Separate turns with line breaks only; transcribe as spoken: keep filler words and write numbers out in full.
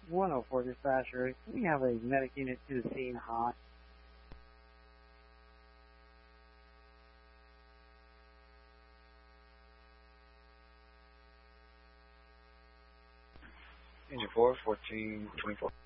one oh four dispatcher, can we have a medic unit to the scene hot?
Engine four, fourteen twenty-four.